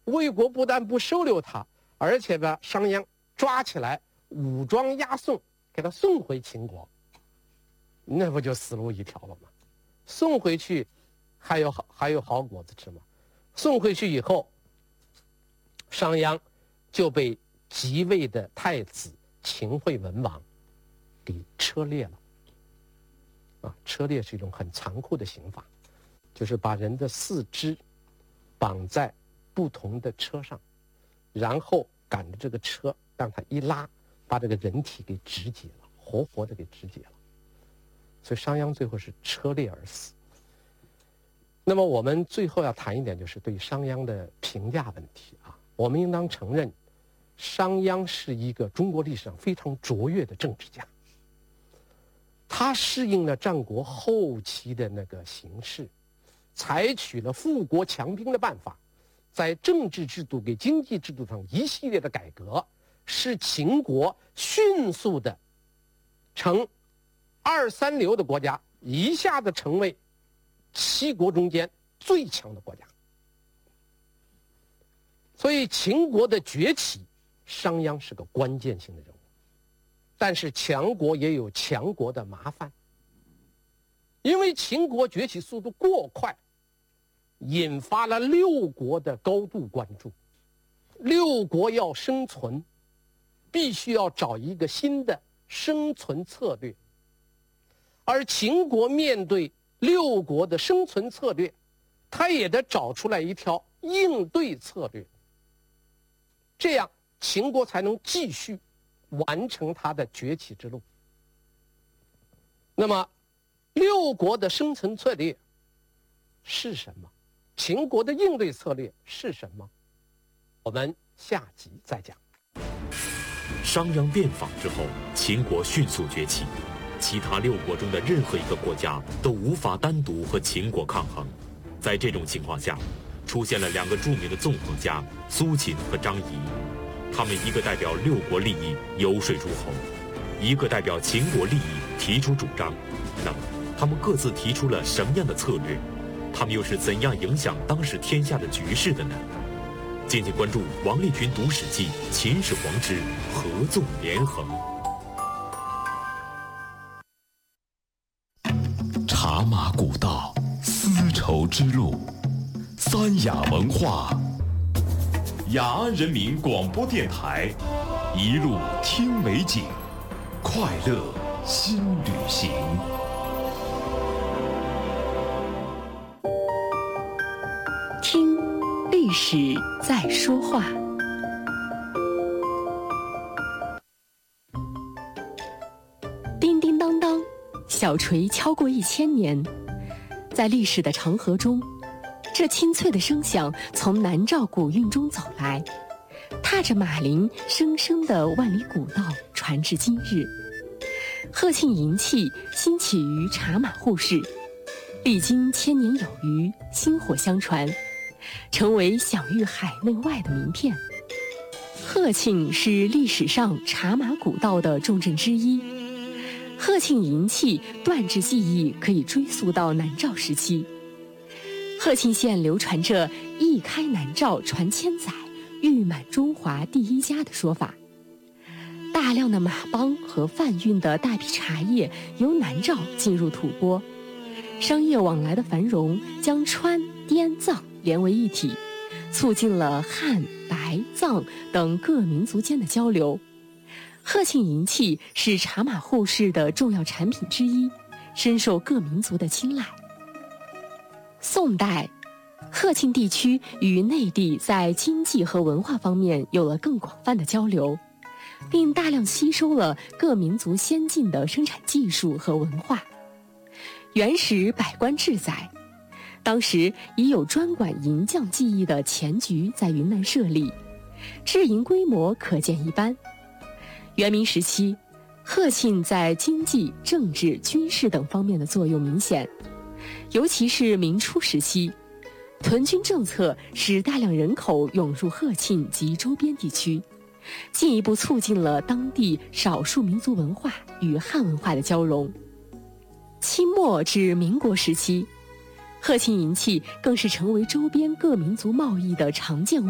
魏国不但不收留他，而且把商鞅抓起来，武装押送，给他送回秦国。那不就死路一条了吗？送回去还有好果子吃吗？送回去以后，商鞅就被即位的太子秦惠文王给车裂了。车裂是一种很残酷的刑罚，就是把人的四肢绑在不同的车上，然后赶着这个车让它一拉，把这个人体给肢解了，活活的给肢解了。所以商鞅最后是车裂而死。那么我们最后要谈一点，就是对商鞅的评价问题啊。我们应当承认，商鞅是一个中国历史上非常卓越的政治家。他适应了战国后期的那个形势，采取了富国强兵的办法，在政治制度跟经济制度上一系列的改革，使秦国迅速的从二三流的国家一下子成为七国中间最强的国家。所以秦国的崛起，商鞅是个关键性的人物。但是强国也有强国的麻烦，因为秦国崛起速度过快，引发了六国的高度关注。六国要生存，必须要找一个新的生存策略，而秦国面对六国的生存策略，他也得找出来一条应对策略，这样秦国才能继续完成它的崛起之路。那么六国的生存策略是什么？秦国的应对策略是什么？我们下集再讲。 商鞅变法之后，秦国迅速崛起，其他六国中的任何一个国家都无法单独和秦国抗衡。在这种情况下，出现了两个著名的纵横家苏秦和张仪，他们一个代表六国利益游说诸侯，一个代表秦国利益提出主张。那么他们各自提出了什么样的策略？他们又是怎样影响当时天下的局势的呢？敬请关注王立群读史记·秦始皇之合纵连横。 茶马古道，丝绸之路，三雅文化，雅安人民广播电台，一路听美景，快乐新旅行。 听历史在说话。叮叮当当，小锤敲过1000年，在历史的长河中，这清脆的声响从南诏古韵中走来，踏着马铃生生的万里古道传至今日。贺庆银器兴起于茶马互市，历经1000年有余，薪火相传，成为享誉海内外的名片。贺庆是历史上茶马古道的重镇之一。贺庆银器锻制技艺可以追溯到南诏时期。贺庆县流传着一开南诏传千载，誉满中华第一家的说法。大量的马帮和贩运的大批茶叶由南诏进入吐蕃，商业往来的繁荣将川、滇、藏连为一体，促进了汉、白、藏等各民族间的交流。贺庆银器是茶马互市的重要产品之一，深受各民族的青睐。宋代，贺庆地区与内地在经济和文化方面有了更广泛的交流，并大量吸收了各民族先进的生产技术和文化。元史百官志载，当时已有专管银匠技艺的钱局在云南设立，制银规模可见一斑。元明时期，贺庆在经济、政治、军事等方面的作用明显，尤其是明初时期，屯军政策使大量人口涌入贺庆及周边地区，进一步促进了当地少数民族文化与汉文化的交融。清末至民国时期，贺庆银器更是成为周边各民族贸易的常见物。